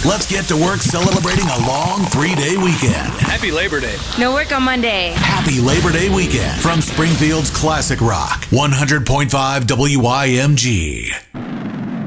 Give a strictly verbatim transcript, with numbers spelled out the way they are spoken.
Let's get to work celebrating a long three-day weekend. Happy Labor Day. No work on Monday. Happy Labor Day weekend from Springfield's Classic Rock, one hundred point five W I M G.